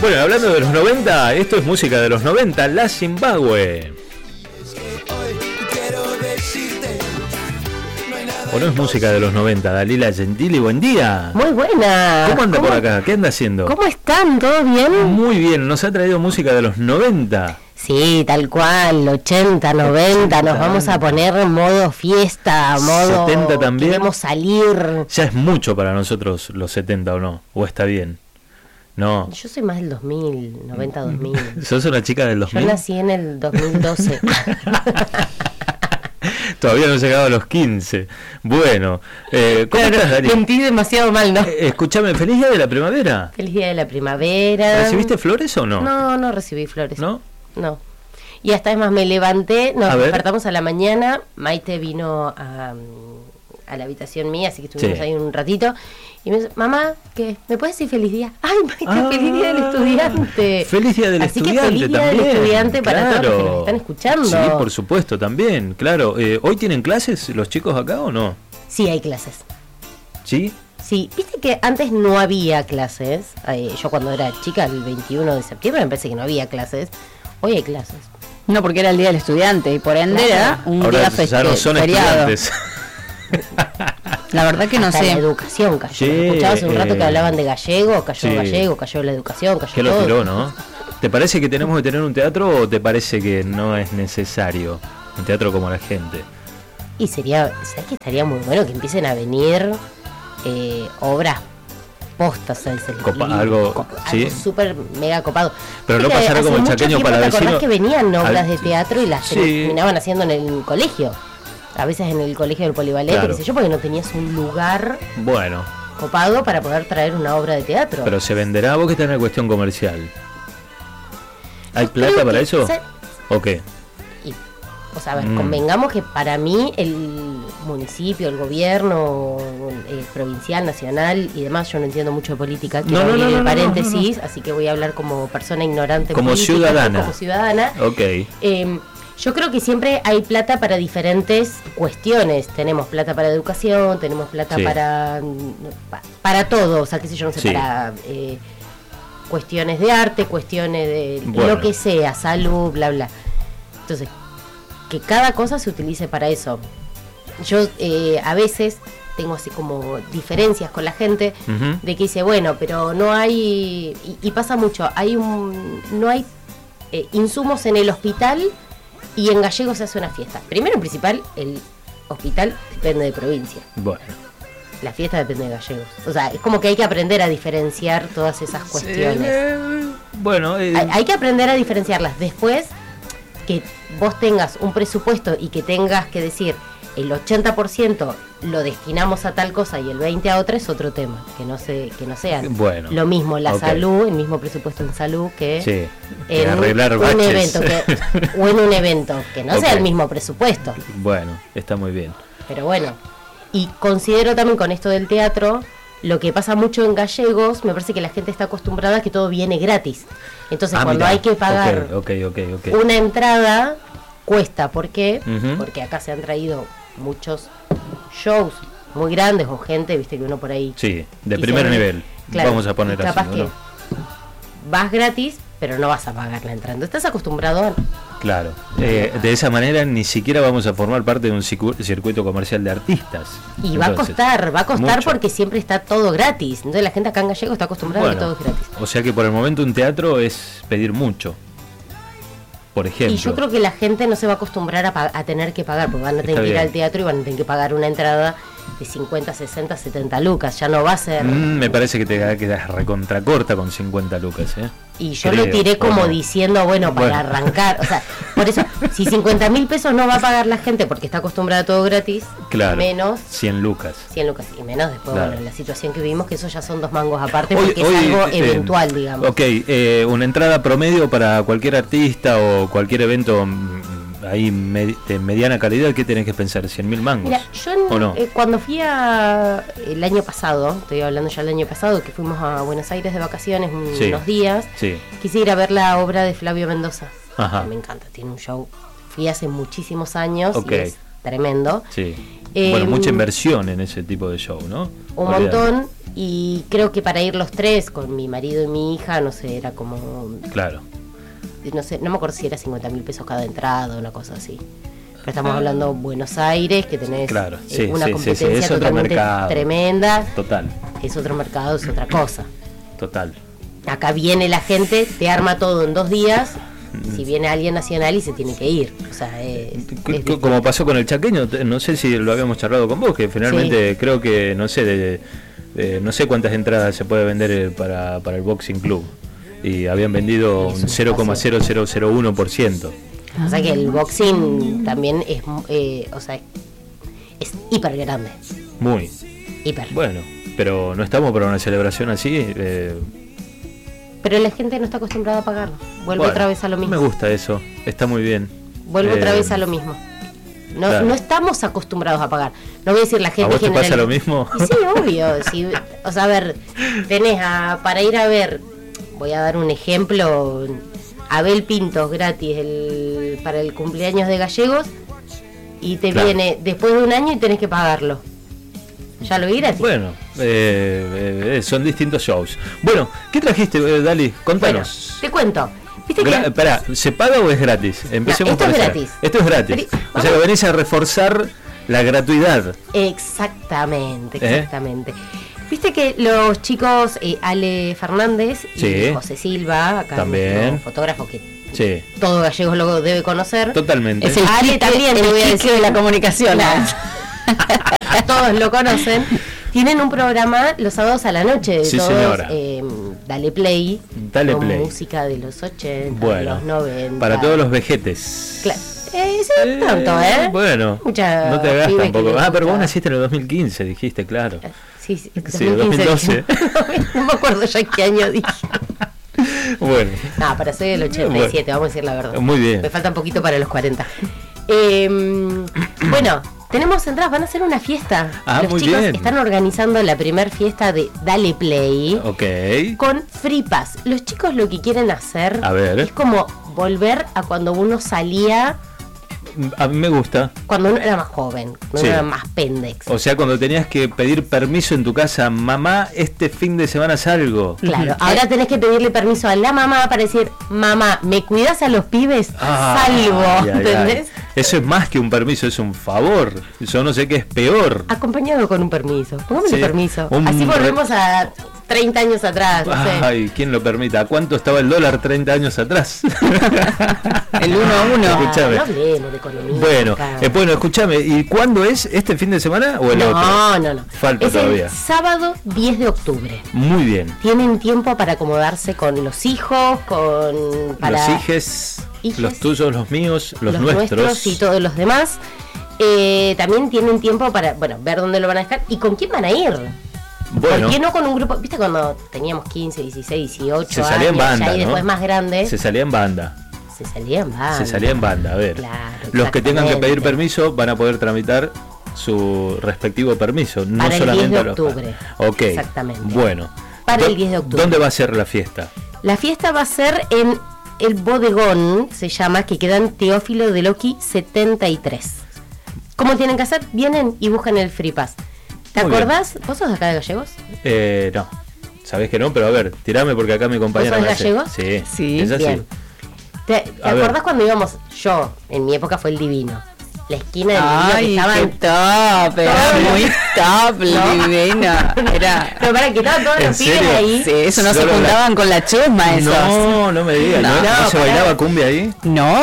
Bueno, hablando de los 90, esto es música de los 90, La Zimbabue. ¿O no es música de los 90? Dalila Gentili, buen día. Muy buena. ¿Cómo anda por acá? ¿Qué anda haciendo? ¿Cómo están? ¿Todo bien? Muy bien, nos ha traído música de los 90. Sí, tal cual, 80, 90, nos vamos a poner en modo fiesta, modo 70 también. Queremos salir. Ya es mucho para nosotros los 70, ¿o no? ¿O está bien? No. Yo soy más del 2000, 90, 2000. ¿Sos una chica del 2000? Yo nací en el 2012. Todavía no he llegado a los 15. Bueno, ¿cómo estás, Dani? Mentí demasiado mal, ¿no? Escúchame, ¿feliz día de la primavera? Feliz día de la primavera. ¿Recibiste flores o no? No, no recibí flores. ¿No? No. Y hasta es más, me levanté, nos A ver. despertamos a la mañana, Maite vino a la habitación mía, así que estuvimos ahí un ratito, y me dice, mamá, ¿qué? ¿Me puedes decir feliz día? ¡Ay, Maite, feliz día del estudiante! ¡Feliz día del así estudiante que feliz día también! Del estudiante para claro. todos los que nos están escuchando. Sí, por supuesto, también, claro. ¿Hoy tienen clases los chicos acá o no? Sí, hay clases. ¿Sí? Sí, viste que antes no había clases, yo cuando era chica, el 21 de septiembre, me parece que no había clases, hoy hay clases. No, porque era el día del estudiante y por ende era un ahora día ya no son feriado. estudiantes. La verdad que no hasta sé. La educación cayó. Sí, Escuchaba hace un rato que hablaban de gallego, cayó sí. gallego, cayó la educación, cayó ¿Qué lo todo. tiró, no? ¿Te parece que tenemos que tener un teatro o te parece que no es necesario un teatro como la gente? Y sería, ¿sabes qué? Estaría muy bueno que empiecen a venir obras postas, ¿sabes? Algo, sí. Súper mega copado. Pero no Viste, pasará hace como el mucho chaqueño tiempo, palavecino. ¿te acordás que venían obras de teatro y las Sí. terminaban haciendo en el colegio? A veces en el colegio del Polivalente, Claro. qué sé yo, porque no tenías un lugar Bueno, copado para poder traer una obra de teatro. pero se venderá, vos que estás en la cuestión comercial. ¿Hay Yo plata creo para que, eso? ¿O qué? O sea, a ver, convengamos que para mí el municipio, el gobierno provincial, nacional y demás, yo no entiendo mucho de política, quiero abrir el paréntesis, así que voy a hablar como persona ignorante en Como política, ciudadana. como ciudadana. Ok. Yo creo que siempre hay plata para diferentes cuestiones. Tenemos plata para educación, tenemos plata Sí. para todo, o sea, qué sé yo, no sé, Sí. para cuestiones de arte, cuestiones de Bueno. lo que sea, salud, bla, bla. Entonces, que cada cosa se utilice para eso. Yo a veces tengo así como diferencias con la gente Ujú. de que dice, bueno, pero no hay, y pasa mucho, no hay insumos en el hospital y en Gallegos se hace una fiesta. Primero y principal, el hospital depende de provincia. Bueno. La fiesta depende de Gallegos. O sea, es como que hay que aprender a diferenciar todas esas cuestiones. Bueno, Hay que aprender a diferenciarlas. Después, que vos tengas un presupuesto y que tengas que decir el 80% lo destinamos a tal cosa y el 20% a otra, es otro tema. Que no sean Bueno, lo mismo la ok. salud, el mismo presupuesto en salud que sí, que en arreglar un baches. evento o en un evento que no sea Ok. el mismo presupuesto. Bueno, está muy bien. Pero bueno, y considero también con esto del teatro, lo que pasa mucho en Gallegos, me parece que la gente está acostumbrada a que todo viene gratis. Entonces cuando mirá. hay que pagar Ok. una entrada, cuesta. ¿Por qué? Ujú. Porque acá se han traído muchos shows muy grandes o gente, viste que uno por ahí... Sí, de y primer se- nivel. Claro, Vamos a poner y capaz así, que ¿no? vas gratis, pero no vas a pagar la entrada. Estás acostumbrado a... Claro. De esa manera ni siquiera vamos a formar parte de un circuito comercial de artistas. Y Entonces, va a costar mucho. porque siempre está todo gratis. Entonces la gente acá en Gallego está acostumbrada a que todo es gratis. O sea que por el momento un teatro es pedir mucho. Por ejemplo. Y yo creo que la gente no se va a acostumbrar a tener que pagar, porque van a tener Está que ir bien. al teatro y van a tener que pagar una entrada de 50, 60, 70 lucas. Ya no va a ser... Me parece que te quedas recontracorta con 50 lucas, ¿eh? Y yo Creo, lo tiré como ¿o no? diciendo, bueno, para Bueno. arrancar. O sea, por eso, si 50.000 pesos no va a pagar la gente porque está acostumbrada a todo gratis, Claro. menos 100 lucas. 100 lucas. Y menos después, Claro. bueno, la situación que vivimos, que eso ya son 2 mangos aparte, Hoy- porque hoy, es algo este, eventual, digamos. Ok, una entrada promedio para cualquier artista o cualquier evento ahí de mediana calidad, ¿qué tenés que pensar? ¿100.000 mangos? Mira, yo ¿O no? cuando fui el año pasado, estoy hablando ya del año pasado, que fuimos a Buenos Aires de vacaciones Sí. unos días, Sí. quise ir a ver la obra de Flavio Mendoza. Ajá. Me encanta, tiene un show. Fui hace muchísimos años Ok. y es tremendo. Sí. Bueno, mucha inversión en ese tipo de show, ¿no? Un montón, y creo que para ir los tres, con mi marido y mi hija, no sé, era como... Claro. No sé, no me acuerdo si era 50.000 pesos cada entrada, una cosa así. Pero estamos hablando Buenos Aires, que tenés una competencia es otro totalmente mercado. Tremenda. Total. Es otro mercado, es otra cosa. Total. Acá viene la gente, te arma todo en 2 días, si viene alguien nacional y se tiene que ir. O sea, como pasó con el chaqueño, no sé si lo habíamos charlado con vos, que finalmente creo que, no sé, no sé cuántas entradas se puede vender para el Boxing Club. Y habían vendido un 0,0001%. O sea que el boxing también es, o sea, es hiper grande. Muy. Hiper. Bueno, pero no estamos para una celebración así. Pero la gente no está acostumbrada a pagar. Vuelve otra vez a lo mismo. Me gusta eso, está muy bien. Vuelve otra vez a lo mismo. No, claro. No estamos acostumbrados a pagar. No voy a decir la gente ¿A vos te general... pasa lo mismo? Y sí, obvio. Sí, o sea, a ver, tenés para ir a ver, voy a dar un ejemplo, Abel Pintos gratis para el cumpleaños de Gallegos, y te viene después de un año y tenés que pagarlo. Ya lo vi gratis. Bueno, son distintos shows. Bueno, ¿qué trajiste, Dali? Contanos. Bueno, te cuento. ¿Viste que... Espera, ¿se paga o es gratis? Empecemos esto por es eso. gratis. Esto es gratis. O sea, que venís a reforzar la gratuidad. Exactamente. Viste que los chicos Ale Fernández y José Silva, acá también, un fotógrafo que todo Gallegos lo debe conocer. Totalmente. Es el Ale también, te voy a decir, de la comunicación. Todos lo conocen. Tienen un programa los sábados a la noche de todos, Dale Play, con música de los 80, de los 90. Para todos los vejetes. Claro. Tanto, Bueno, mucha no te hagas tampoco. Pero vos naciste en el 2015, dijiste, claro. Sí, 2012. No me acuerdo ya qué año dije. Bueno. No, para ser del 87, vamos a decir la verdad. Muy bien. Me falta un poquito para los 40. Bueno, tenemos entradas, van a hacer una fiesta. Los chicos están organizando la primer fiesta de Dale Play. Con Free Pass. Los chicos lo que quieren hacer es como volver a cuando uno salía. A mí me gusta. Cuando uno era más joven, cuando uno era más pendex. O sea, cuando tenías que pedir permiso en tu casa, mamá, este fin de semana salgo. Claro, ahora tenés que pedirle permiso a la mamá para decir, mamá, ¿me cuidas a los pibes? Salgo, ¿entendés? Eso es más que un permiso, es un favor. Yo no sé qué es peor. Acompañado con un permiso. Póngame permiso. Así volvemos a 30 años atrás. No sé. Ay, ¿quién lo permita? ¿A cuánto estaba el dólar 30 años atrás? El 1 a 1. Escuchame. No hablemos de economía. Bueno, escúchame. ¿Y cuándo es? ¿Este fin de semana o el otro? No. Falta todavía. El sábado 10 de octubre. Muy bien. Tienen tiempo para acomodarse con los hijos, los hijes, los tuyos, los míos, los nuestros y todos los demás. También tienen tiempo para ver dónde lo van a dejar y con quién van a ir. Bueno. ¿Por qué no con un grupo? ¿Viste cuando teníamos 15, 16, 18 se salía años en banda, ya, y después más grandes? Se salía en banda. Se salía en banda. A ver. Claro, los que tengan que pedir permiso van a poder tramitar su respectivo permiso. No para solamente el 10 de octubre. Exactamente. Bueno. Para el 10 de octubre. ¿Dónde va a ser la fiesta? La fiesta va a ser en el Bodegón, se llama, que queda en Teófilo de Loqui 73. ¿Cómo tienen que hacer? Vienen y buscan el Free Pass. ¿Te acordás? ¿Vos sos de acá de Gallegos? No. Sabés que no, pero a ver, tirame porque acá mi compañera ¿Vos sos de Gallegos? Sí. Es así. Bien. ¿Te acordás cuando íbamos? Yo, en mi época fue el Divino. La esquina del Divino que estaban... Era muy top, Divina. Pero para que estaban todos los pibes ahí. Sí, eso no se juntaban con la chusma, esos. No me digas. ¿No se bailaba cumbia ahí?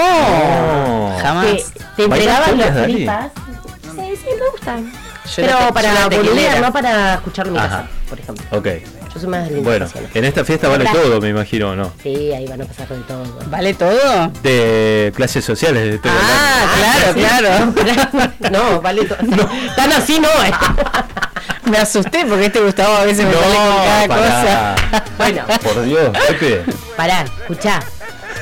No, jamás. Te entregaban los Free Pass. Sí, me gustan. Pero para boludear, no para escucharlo en mi casa, por ejemplo. Yo soy más de Bueno, en esta fiesta vale todo, me imagino, ¿no? Sí, ahí van a pasar de todo. ¿Vale todo? De clases sociales. Claro. No, vale todo. Tan así no. Me asusté porque Gustavo a veces me sale con cada cosa. Bueno. Por Dios, Pepe. Pará, escuchá.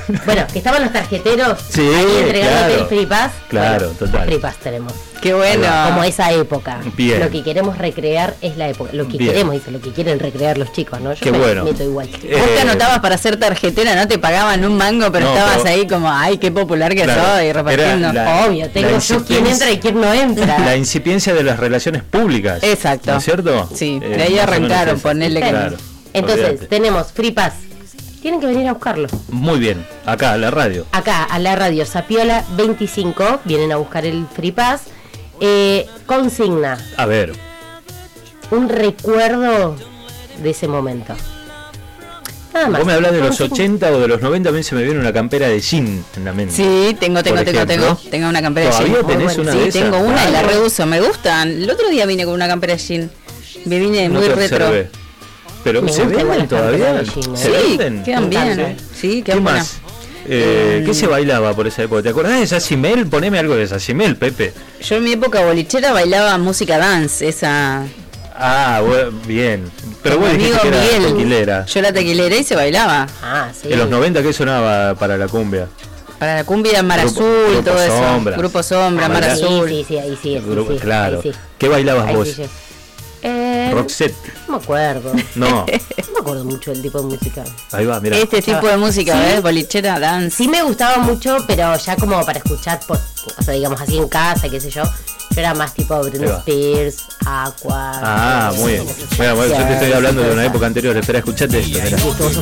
Bueno, que estaban los tarjeteros Sí, ahí entregándote claro. el Free Pass. Claro, Bueno, total. Free Pass tenemos. Qué bueno. Como esa época. Bien. Lo que queremos recrear es la época. Lo que Bien. queremos, dice, lo que quieren recrear los chicos, ¿no? Yo Qué me bueno. meto igual. Vos te anotabas para ser tarjetera, no te pagaban un mango, pero No, estabas pero- ahí como, ay, qué popular que Claro, soy, repartiendo. era la- Obvio, tengo la yo quién incipiencia- entra y quién no entra. La incipiencia de las relaciones públicas. Exacto. ¿No es cierto? Sí, de ahí más o menos arrancaron, eso. ponele que- Claro, Entonces, olvídate. tenemos Free Pass. Tienen que venir a buscarlo. Muy bien, acá, a la radio. Acá, a la radio Sapiola 25, vienen a buscar el Free Pass. Consigna, A ver, un recuerdo de ese momento. Nada más. vos me hablas de los Consigna. 80 o de los 90, a mí se me viene una campera de jean en la mente. Sí, tengo Por ejemplo. Tengo una campera de ¿Todavía jean. tenés bueno. una Sí, de esas? tengo una y la Ah, reuso, me gustan. El otro día vine con una campera de jean. Me vine no muy te retro. observé. Pero Me ¿se gustan igual venden las camperas todavía? de jean, ¿eh? ¿Se Sí, venden? quedan bien. encanta. Sí, ¿Qué quedan buenas. más? ¿Qué se bailaba por esa época? ¿Te acordás de Sassimel? Poneme algo de Sassimel, Pepe. Yo en mi época bolichera bailaba música dance, esa. Ah, bien. Pero con vos mi dijiste amigo que era Miguel. tequilera. Yo era tequilera y se bailaba. Ah, sí. En los 90, ¿qué sonaba para la cumbia? Para la cumbia, Mar Grupo- Azul, Grupo todo Sombra. eso. Grupo Sombra, Ah, Mar bailá. Sí, Azul. sí, sí, ahí sí. El grupo- sí, claro. ahí sí. ¿Qué bailabas Ahí vos? sí, sí. Roxette. No me acuerdo. No. No me acuerdo mucho del tipo de música. Ahí va, mira. Este tipo de música, Sí. ¿ves? Bolichera, dance. Sí me gustaba mucho, pero ya como para escuchar, o sea, digamos así en casa, qué sé yo. Yo era más tipo Ahí Britney va. Spears, Aqua. Ah, muy bien. Mira, bueno, yo te estoy hablando de una época anterior. Espera, escuchate esto. Mira. Sí, estuvo